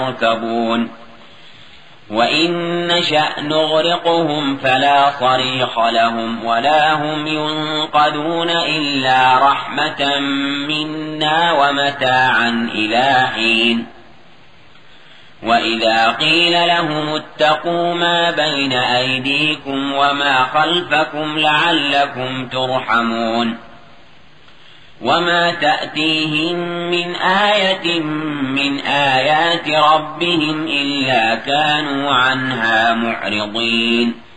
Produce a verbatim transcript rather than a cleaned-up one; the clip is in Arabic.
يركبون وإن نشأ نغرقهم فلا صريخ لهم ولا هم ينقذون إلا رحمة منا ومتاعا إلى حين وإذا قيل لهم اتقوا ما بين أيديكم وما خلفكم لعلكم ترحمون وما تأتيهم من آية من آيات ربهم إلا كانوا عنها معرضين